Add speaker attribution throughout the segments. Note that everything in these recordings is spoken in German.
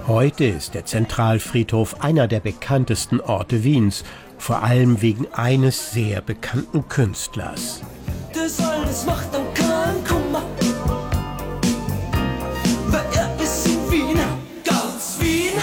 Speaker 1: Heute ist der Zentralfriedhof einer der bekanntesten Orte Wiens, vor allem wegen eines sehr bekannten Künstlers.
Speaker 2: Das alles macht dann keinen Kummer, weil er ist in Wien, ganz Wien.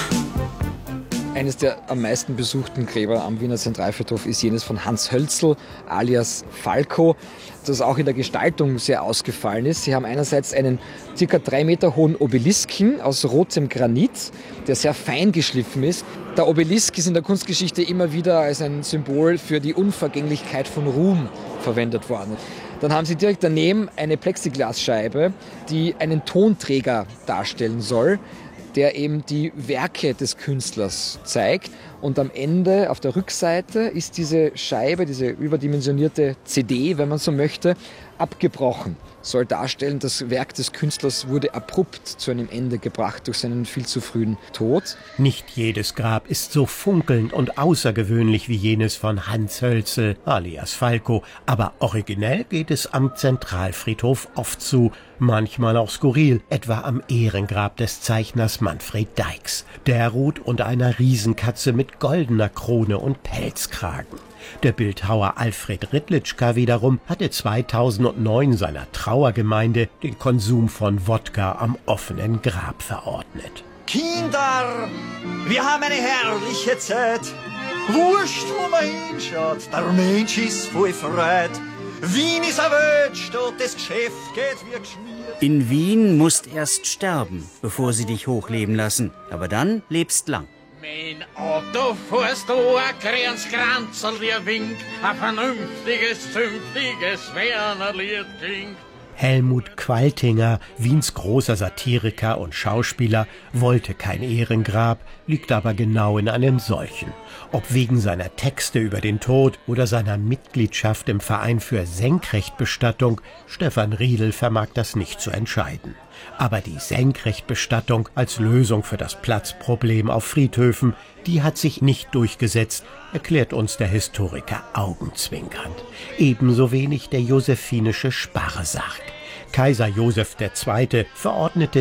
Speaker 3: Eines der am meisten besuchten Gräber am Wiener Zentralfriedhof ist jenes von Hans Hölzl alias Falco, das auch in der Gestaltung sehr ausgefallen ist. Sie haben einerseits einen ca. 3 Meter hohen Obelisken aus rotem Granit, der sehr fein geschliffen ist. Der Obelisk ist in der Kunstgeschichte immer wieder als ein Symbol für die Unvergänglichkeit von Ruhm verwendet worden. Dann haben sie direkt daneben eine Plexiglasscheibe, die einen Tonträger darstellen soll, der eben die Werke des Künstlers zeigt. Und am Ende, auf der Rückseite, ist diese Scheibe, diese überdimensionierte CD, wenn man so möchte, abgebrochen. Soll darstellen, das Werk des Künstlers wurde abrupt zu einem Ende gebracht durch seinen viel zu frühen Tod.
Speaker 1: Nicht jedes Grab ist so funkelnd und außergewöhnlich wie jenes von Hans Hölzl alias Falco, aber originell geht es am Zentralfriedhof oft zu, manchmal auch skurril, etwa am Ehrengrab des Zeichners Manfred Deix. Der ruht unter einer Riesenkatze mit goldener Krone und Pelzkragen. Der Bildhauer Alfred Ritlitschka wiederum hatte 2009 seiner Trauergemeinde den Konsum von Wodka am offenen Grab verordnet.
Speaker 4: Kinder, wir haben eine herrliche Zeit. Wurscht, wo man hinschaut, der Mensch ist voll Freude. Wien ist eine Weltstadt, das Geschäft geht wie geschmiert.
Speaker 5: In Wien musst erst sterben, bevor sie dich hochleben lassen. Aber dann lebst lang.
Speaker 6: Mein Auto fährst du, ein Kranzkranzl, der winkt, ein vernünftiges, zünftiges Wernerlied klingt.
Speaker 1: Helmut Qualtinger, Wiens großer Satiriker und Schauspieler, wollte kein Ehrengrab, liegt aber genau in einem solchen. Ob wegen seiner Texte über den Tod oder seiner Mitgliedschaft im Verein für Senkrechtbestattung, Stefan Riedl vermag das nicht zu entscheiden. Aber die Senkrechtbestattung als Lösung für das Platzproblem auf Friedhöfen, die hat sich nicht durchgesetzt, erklärt uns der Historiker augenzwinkernd. Ebenso wenig der josephinische Sparresarg. Kaiser Joseph II. Verordnete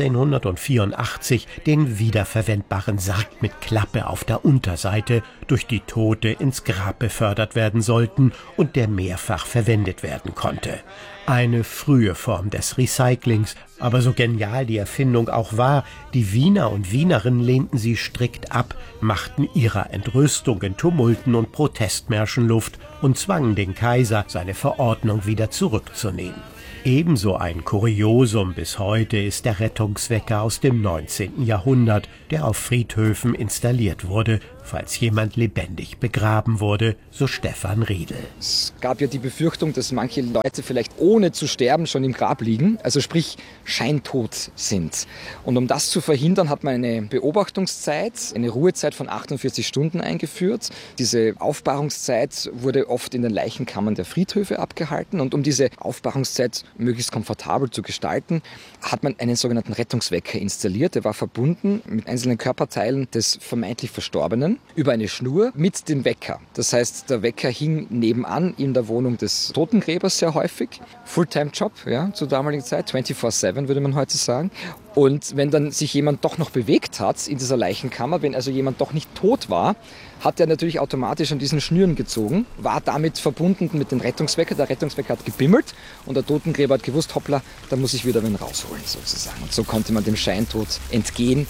Speaker 1: 1784 den wiederverwendbaren Sarg mit Klappe auf der Unterseite, durch die Tote ins Grab befördert werden sollten und der mehrfach verwendet werden konnte. Eine frühe Form des Recyclings, aber so genial die Erfindung auch war, die Wiener und Wienerinnen lehnten sie strikt ab, machten ihrer Entrüstung in Tumulten und Protestmärschen Luft und zwangen den Kaiser, seine Verordnung wieder zurückzunehmen. Ebenso ein Kuriosum bis heute ist der Rettungswecker aus dem 19. Jahrhundert, der auf Friedhöfen installiert wurde, falls jemand lebendig begraben wurde, so Stefan Riedl.
Speaker 3: Es gab ja die Befürchtung, dass manche Leute vielleicht ohne zu sterben schon im Grab liegen, also sprich scheintot sind. Und um das zu verhindern, hat man eine Beobachtungszeit, eine Ruhezeit von 48 Stunden eingeführt. Diese Aufbahrungszeit wurde oft in den Leichenkammern der Friedhöfe abgehalten. Und um diese Aufbahrungszeit möglichst komfortabel zu gestalten, hat man einen sogenannten Rettungswecker installiert. Der war verbunden mit einzelnen Körperteilen des vermeintlich Verstorbenen über eine Schnur mit dem Wecker. Das heißt, der Wecker hing nebenan in der Wohnung des Totengräbers sehr häufig. Fulltime-Job, ja, zur damaligen Zeit, 24/7 würde man heute sagen. Und wenn dann sich jemand doch noch bewegt hat in dieser Leichenkammer, wenn also jemand doch nicht tot war, hat er natürlich automatisch an diesen Schnüren gezogen, war damit verbunden mit dem Rettungswecker. Der Rettungswecker hat gebimmelt und der Totengräber hat gewusst, hoppla, da muss ich wieder wen rausholen sozusagen. Und so konnte man dem Scheintod entgehen.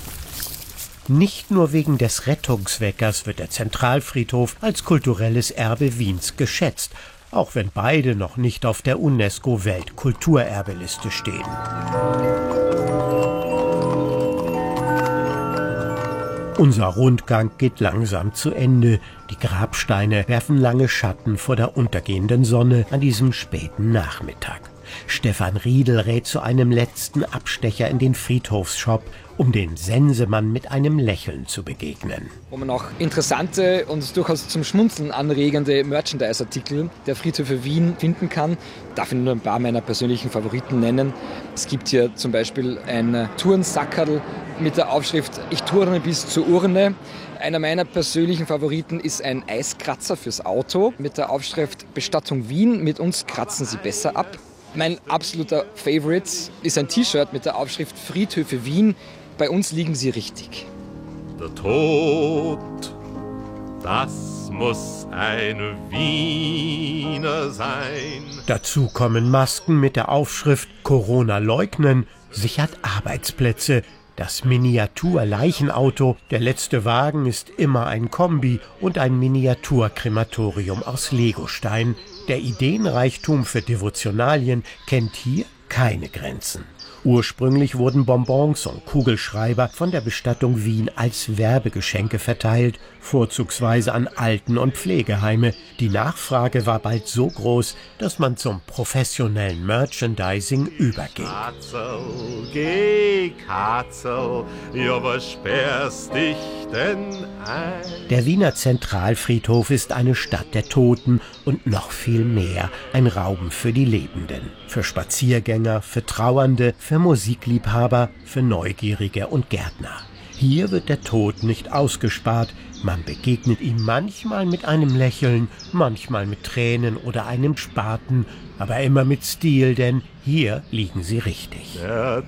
Speaker 1: Nicht nur wegen des Rettungsweckers wird der Zentralfriedhof als kulturelles Erbe Wiens geschätzt, auch wenn beide noch nicht auf der UNESCO-Weltkulturerbeliste stehen. Unser Rundgang geht langsam zu Ende. Die Grabsteine werfen lange Schatten vor der untergehenden Sonne an diesem späten Nachmittag. Stefan Riedl rät zu einem letzten Abstecher in den Friedhofsshop, um den Sensemann mit einem Lächeln zu begegnen.
Speaker 3: Wo man auch interessante und durchaus zum Schmunzeln anregende Merchandise-Artikel der Friedhöfe Wien finden kann. Darf ich nur ein paar meiner persönlichen Favoriten nennen. Es gibt hier zum Beispiel ein Tourensackerl mit der Aufschrift "Ich turne bis zur Urne". Einer meiner persönlichen Favoriten ist ein Eiskratzer fürs Auto mit der Aufschrift "Bestattung Wien, mit uns kratzen Sie besser ab". Mein absoluter Favorite ist ein T-Shirt mit der Aufschrift Friedhöfe Wien. Bei uns liegen sie richtig.
Speaker 7: Der Tod, das muss ein Wiener sein.
Speaker 1: Dazu kommen Masken mit der Aufschrift Corona leugnen, sichert Arbeitsplätze. Das Miniatur-Leichenauto, der letzte Wagen ist immer ein Kombi und ein Miniaturkrematorium aus Legostein. Der Ideenreichtum für Devotionalien kennt hier keine Grenzen. Ursprünglich wurden Bonbons und Kugelschreiber von der Bestattung Wien als Werbegeschenke verteilt, vorzugsweise an Alten- und Pflegeheime. Die Nachfrage war bald so groß, dass man zum professionellen Merchandising überging.
Speaker 7: Katzel, geh Katzel, ja was sperrst dich denn ein?
Speaker 1: Der Wiener Zentralfriedhof ist eine Stadt der Toten und noch viel mehr, ein Raum für die Lebenden. Für Spaziergänger, für Trauernde, für Musikliebhaber, für Neugierige und Gärtner. Hier wird der Tod nicht ausgespart, man begegnet ihm manchmal mit einem Lächeln, manchmal mit Tränen oder einem Spaten, aber immer mit Stil, denn hier liegen sie richtig.
Speaker 7: Der